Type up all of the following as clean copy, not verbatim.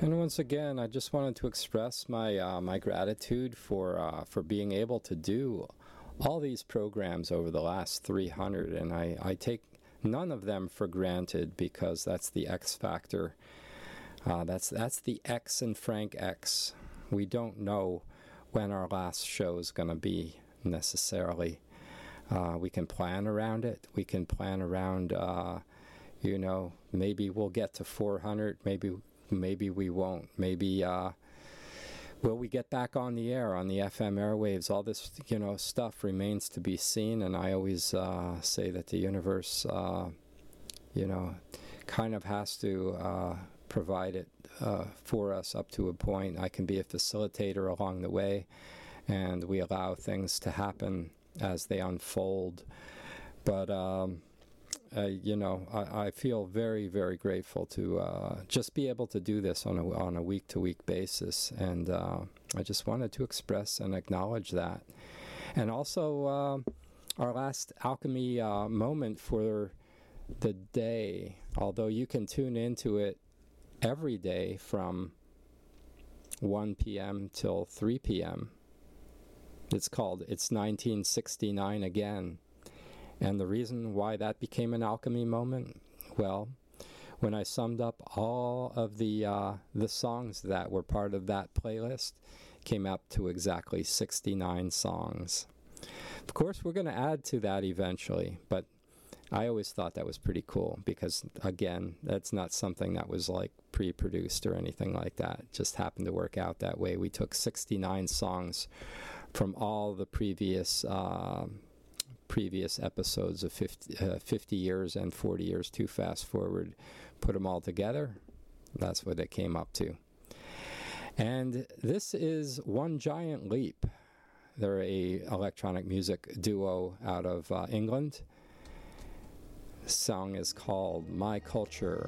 And once again, I just wanted to express my my gratitude for being able to do all these programs over the last 300, and I take none of them for granted, because that's the X factor. That's the X in Frank X. We don't know when our last show is going to be necessarily. We can plan around it. We can plan around, you know, maybe we'll get to 400, maybe we won't. Maybe, will we get back on the air, on the FM airwaves? All this, you know, stuff remains to be seen, and I always say that the universe, you know, kind of has to provide it for us up to a point. I can be a facilitator along the way, and we allow things to happen as they unfold. But you know, I feel very, very grateful to just be able to do this on a week-to-week basis, and I just wanted to express and acknowledge that. And also, our last alchemy moment for the day, although you can tune into it every day from 1 p.m. till 3 p.m. It's 1969 again. And the reason why that became an alchemy moment, well, when I summed up all of the songs that were part of that playlist, came up to exactly 69 songs. Of course, we're going to add to that eventually, but I always thought that was pretty cool, because, again, that's not something that was like pre-produced or anything like that. It just happened to work out that way. We took 69 songs from all the previous episodes of 50 years and 40 years too fast forward, put them all together. That's what it came up to. And this is One Giant Leap. They're a electronic music duo out of England. The song is called My Culture.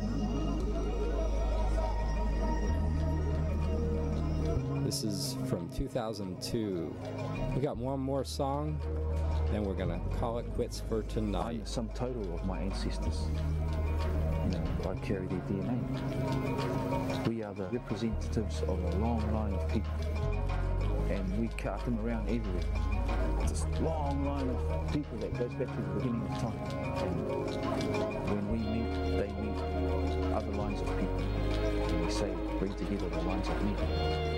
This is from 2002. We got one more song, then we're going to call it quits for tonight. I'm the sum total of my ancestors. You know, I carry their DNA. We are the representatives of a long line of people, and we cart them around everywhere. This long line of people that goes back to the beginning of time. And when we meet, they meet other lines of people. And we say, bring together the lines of men.